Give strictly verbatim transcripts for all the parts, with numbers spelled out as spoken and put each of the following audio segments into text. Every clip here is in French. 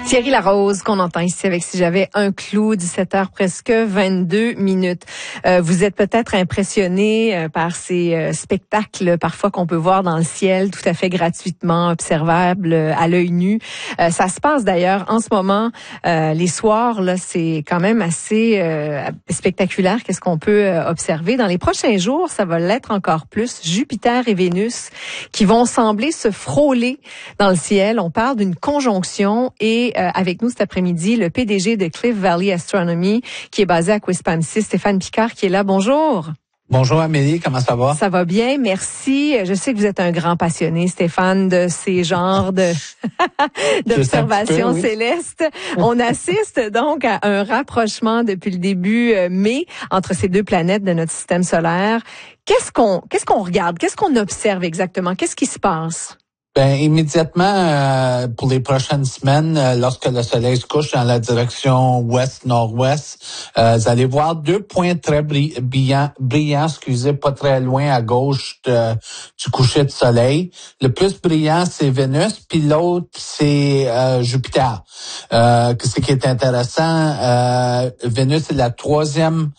Thierry Larose, qu'on entend ici avec Si j'avais un clou, dix-sept heures presque vingt-deux minutes. Euh, vous êtes peut-être impressionné euh, par ces euh, spectacles parfois qu'on peut voir dans le ciel, tout à fait gratuitement, observables euh, à l'œil nu. Euh, ça se passe d'ailleurs en ce moment, euh, les soirs, là, c'est quand même assez euh, spectaculaire. Qu'est-ce qu'on peut euh, observer? Dans les prochains jours, ça va l'être encore plus. Jupiter et Vénus qui vont sembler se frôler dans le ciel. On parle d'une conjonction et euh, avec nous cet après-midi, le P D G de Cliff Valley Astronomy qui est basé à Quispamsis, Stéphane Picard qui est là. Bonjour. Bonjour Amélie, comment ça va? Ça va bien, merci. Je sais que vous êtes un grand passionné, Stéphane, de ces genres de d'observations oui. célestes. On assiste donc à un rapprochement depuis le début mai entre ces deux planètes de notre système solaire. Qu'est-ce qu'on qu'est-ce qu'on regarde? Qu'est-ce qu'on observe exactement? Qu'est-ce qui se passe? Ben immédiatement euh, pour les prochaines semaines, euh, lorsque le soleil se couche dans la direction ouest-nord-ouest, euh, vous allez voir deux points très brillants, brillants, excusez, pas très loin à gauche de, du coucher de soleil. Le plus brillant, c'est Vénus, puis l'autre, c'est euh, Jupiter. Euh, ce qui est intéressant, euh, Vénus est la troisième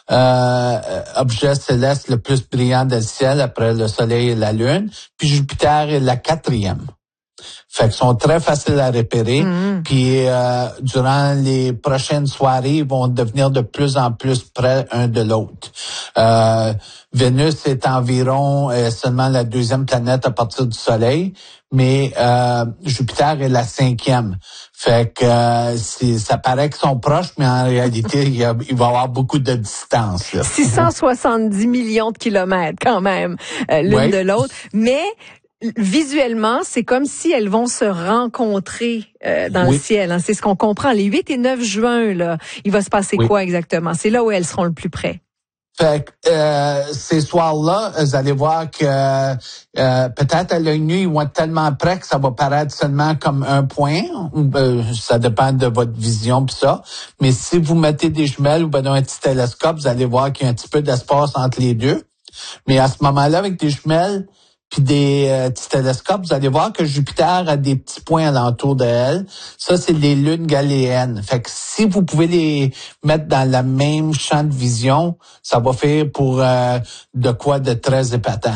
Euh, objet céleste le plus brillant dans le ciel après le soleil et la lune, puis Jupiter est la quatrième. Fait qu'ils sont très faciles à repérer, mmh. puis euh, durant les prochaines soirées, ils vont devenir de plus en plus près un de l'autre. Euh, Vénus est environ euh, seulement la deuxième planète à partir du soleil, mais euh, Jupiter est la cinquième. Fait que euh, c'est, ça paraît qu'ils sont proches, mais en réalité, il, y a, il va y avoir beaucoup de distance. Là. six cent soixante-dix millions de kilomètres quand même, euh, l'une oui. de l'autre. Mais visuellement, c'est comme si elles vont se rencontrer euh, dans oui. le ciel. Hein. C'est ce qu'on comprend. Les huit et neuf juin, là, il va se passer oui. quoi exactement? C'est là où elles seront le plus près. Fait que euh, ces soirs-là, vous allez voir que euh, peut-être à l'œil nu, ils vont être tellement près que ça va paraître seulement comme un point. Euh, ça dépend de votre vision pis ça. Mais si vous mettez des jumelles ou ben un petit télescope, vous allez voir qu'il y a un petit peu d'espace entre les deux. Mais à ce moment-là, avec des jumelles puis des euh, petits télescopes, vous allez voir que Jupiter a des petits points alentour de elle. Ça, c'est les lunes galiléennes. Fait que si vous pouvez les mettre dans le même champ de vision, ça va faire pour euh, de quoi de très épatant.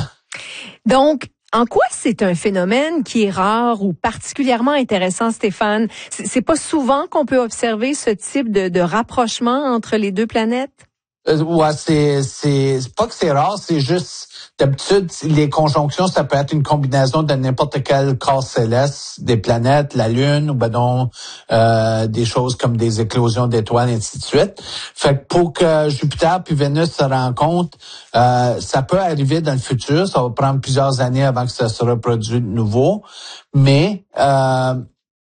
Donc, en quoi c'est un phénomène qui est rare ou particulièrement intéressant, Stéphane? C'est pas souvent qu'on peut observer ce type de, de rapprochement entre les deux planètes? Euh, ouais, c'est, c'est, c'est pas que c'est rare, c'est juste, d'habitude, les conjonctions, ça peut être une combinaison de n'importe quel corps céleste, des planètes, la Lune, ou ben non, euh, des choses comme des éclosions d'étoiles, et ainsi de suite. Fait que pour que Jupiter puis Vénus se rencontrent, euh, ça peut arriver dans le futur, ça va prendre plusieurs années avant que ça se reproduise de nouveau, mais, euh,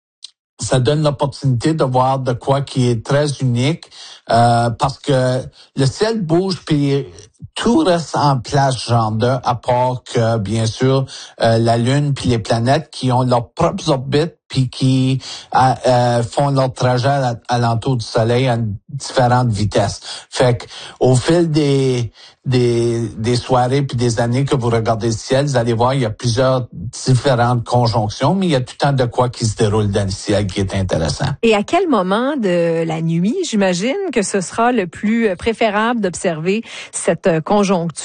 ça donne l'opportunité de voir de quoi qui est très unique, euh, parce que le ciel bouge puis tout reste en place, genre de, à part que, bien sûr, euh, la Lune puis les planètes qui ont leurs propres orbites puis qui euh, font leur trajet à, à l'entour du Soleil à différentes vitesses. Fait que au fil des des des soirées puis des années que vous regardez le ciel, vous allez voir il y a plusieurs différentes conjonctions, mais il y a tout le temps de quoi qui se déroule dans le ciel qui est intéressant. Et à quel moment de la nuit, j'imagine que ce sera le plus préférable d'observer cette conjoncture?